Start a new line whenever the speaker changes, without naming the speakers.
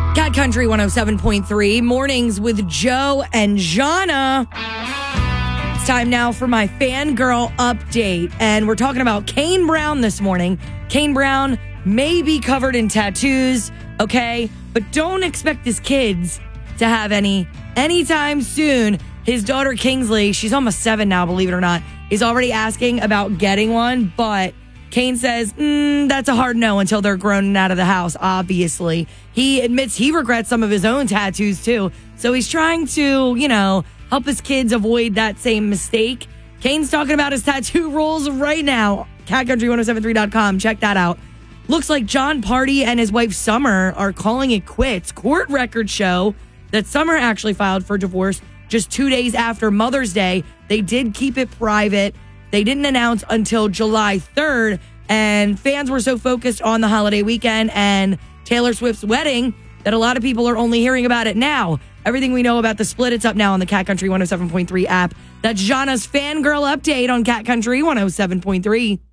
Cat Country 107.3, mornings with Joe and Jana. It's time now for my fangirl update. And we're talking about Kane Brown this morning. Kane Brown may be covered in tattoos, okay? But don't expect his kids to have any anytime soon. His daughter Kingsley, she's almost 7 now, believe it or not, is already asking about getting one. But Kane says, that's a hard no until they're grown and out of the house, obviously. He admits he regrets some of his own tattoos, too. So he's trying to, help his kids avoid that same mistake. Kane's talking about his tattoo rules right now. CatCountry1073.com. Check that out. Looks like John Party and his wife Summer are calling it quits. Court records show that Summer actually filed for divorce just 2 days after Mother's Day. They did keep it private. They didn't announce until July 3rd, and fans were so focused on the holiday weekend and Taylor Swift's wedding that a lot of people are only hearing about it now. Everything we know about the split, it's up now on the Cat Country 107.3 app. That's Jana's fangirl update on Cat Country 107.3.